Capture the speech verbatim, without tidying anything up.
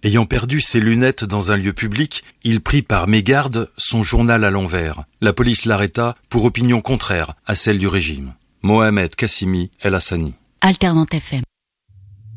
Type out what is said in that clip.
Ayant perdu ses lunettes dans un lieu public, il prit par mégarde son journal à l'envers. La police l'arrêta pour opinion contraire à celle du régime. Mohamed Kassimi El Hassani. Alternante F M.